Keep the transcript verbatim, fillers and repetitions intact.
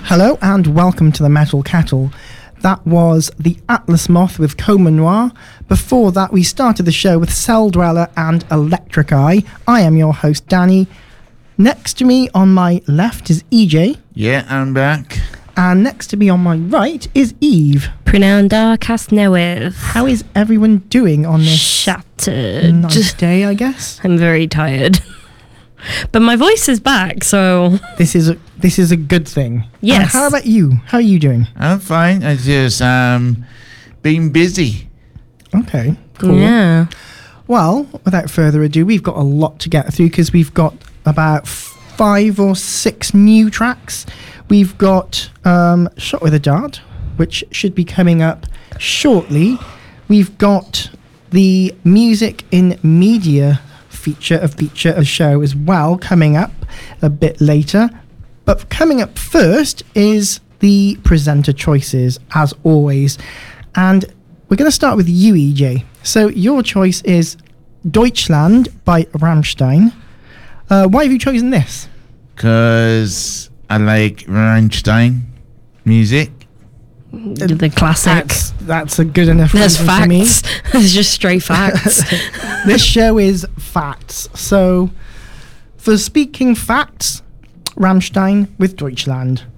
Hello and welcome to the Metal Kettle. That was the Atlas Moth with Coma Noir. Before that, we started the show with Cell Dweller and Electric Eye. I am your host, Danny. Next to me on my left is E J. Yeah, I'm back. And next to me on my right is Eve. Prynawn cas newydd. How is everyone doing on this Shattered. nice day, I guess? I'm very tired. But my voice is back, so... This is a, this is a good thing. Yes. And how about you? How are you doing? I'm fine. I just um been busy. Okay, cool. Yeah. Well, without further ado, we've got a lot to get through because we've got about five or six new tracks. We've got um, Shot with a Dart, which should be coming up shortly. We've got the Music in Media feature, a feature, a show as well, coming up a bit later. But coming up first is the presenter choices, as always. And we're going to start with you, E J. So your choice is Deutschland by Rammstein. Uh, why have you chosen this? Because I like Rammstein music. The classic. That's, that's a good enough There's reason for me. facts. There's just straight facts. This show is facts. So, for speaking facts, Rammstein with Deutschland.